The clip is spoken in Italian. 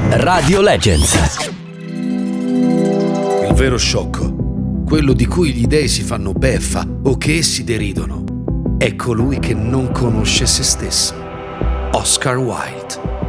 Radio Legends. Il vero sciocco, quello di cui gli dei si fanno beffa o che essi deridono, è colui che non conosce se stesso. Oscar Wilde.